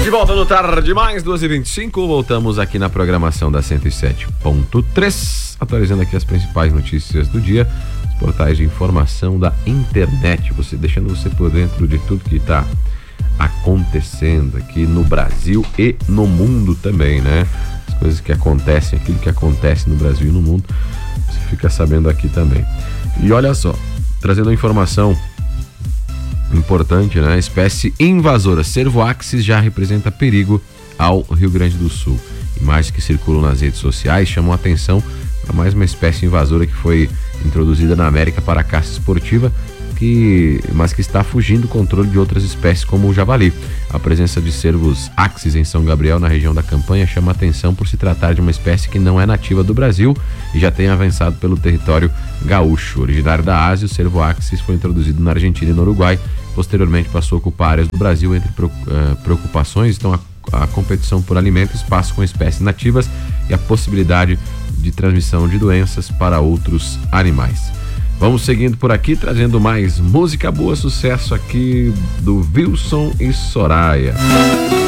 De volta no Tarde Mais, 2h25, voltamos aqui na programação da 107.3, atualizando aqui as principais notícias do dia, os portais de informação da internet, deixando você por dentro de tudo que está acontecendo aqui no Brasil e no mundo também, né? As coisas que acontecem, aquilo que acontece no Brasil e no mundo, você fica sabendo aqui também. E olha só, trazendo uma informação importante, né? Espécie invasora Cervoaxis já representa perigo ao Rio Grande do Sul. Imagens que circulam nas redes sociais chamam a atenção para mais uma espécie invasora que foi introduzida na América para a caça esportiva, mas que está fugindo do controle de outras espécies como o javali. A presença de cervos axis em São Gabriel, na região da Campanha, chama a atenção por se tratar de uma espécie que não é nativa do Brasil e já tem avançado pelo território gaúcho. Originário da Ásia, o cervo axis foi introduzido na Argentina e no Uruguai. Posteriormente passou a ocupar áreas do Brasil. Entre preocupações estão a competição por alimento, espaço com espécies nativas e a possibilidade de transmissão de doenças para outros animais. Vamos seguindo por aqui, trazendo mais música boa, sucesso aqui do Wilson e Soraya.